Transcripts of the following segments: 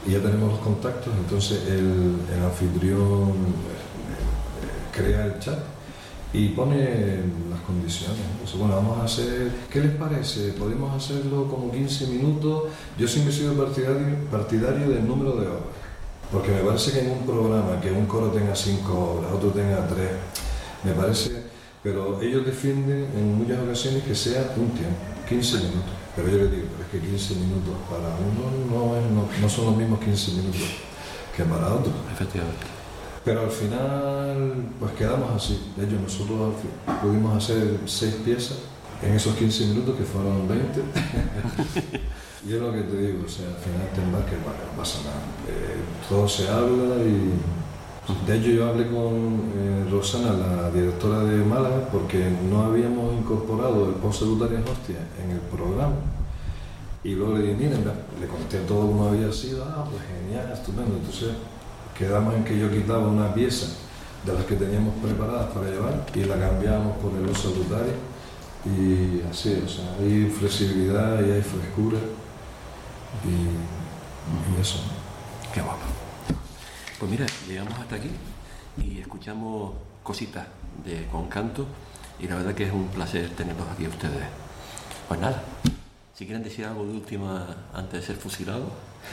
y ya tenemos los contactos, entonces el anfitrión crea el chat y pone las condiciones. Entonces, bueno, vamos a hacer, ¿qué les parece? Podemos hacerlo como 15 minutos. Yo siempre he sido partidario del número de horas, porque me parece que en un programa que un coro tenga 5 horas, otro tenga 3, me parece, pero ellos defienden en muchas ocasiones que sea un tiempo, 15 minutos. Pero yo les digo, es que 15 minutos para uno no son los mismos 15 minutos que para otro. Efectivamente. Pero al final, pues quedamos así. De hecho, nosotros pudimos hacer 6 piezas en esos 15 minutos, que fueron 20. Y es lo que te digo, o sea, al final te embarques, bueno, no pasa nada. Todo se habla y... De hecho, yo hablé con Rosana, la directora de Málaga, porque no habíamos incorporado el Pon Salutares Hostias en el programa. Y luego le dije, mira, le conté todo cómo había sido. Pues genial, estupendo. Entonces quedamos en que yo quitaba una pieza de las que teníamos preparadas para llevar y la cambiamos por el Pon Salutares. Y así, o sea, hay flexibilidad y hay frescura. Y eso. Qué guapo. Pues mira, llegamos hasta aquí y escuchamos cositas con canto, y la verdad que es un placer tenerlos aquí a ustedes. Pues nada, si quieren decir algo de última antes de ser fusilados,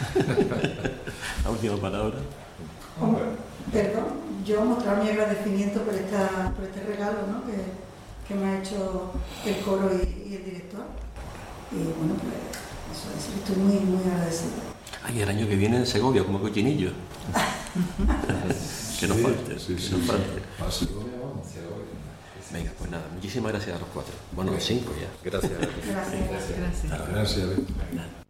la última palabra. Hombre, perdón, yo mostrar mi agradecimiento por este regalo, ¿no?, que me ha hecho el coro y el director. Y bueno, pues eso es, estoy muy, muy agradecida. Ay, el año que viene en Segovia, como cochinillo. Que nos falte, sí, que nos falte. Para Segovia, vamos. Venga, pues nada, muchísimas gracias a los 4. Bueno, los 5 ya. Gracias. Gracias. Gracias.